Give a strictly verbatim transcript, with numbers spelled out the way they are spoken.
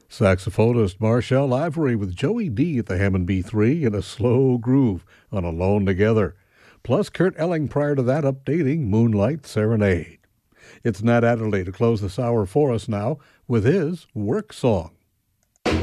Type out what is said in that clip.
Saxophonist Marshall Ivory with Joey D at the Hammond B three in a slow groove on Alone Together. Plus Kurt Elling prior to that updating Moonlight Serenade. It's Nat Adderley to close this hour for us now with his Work Song.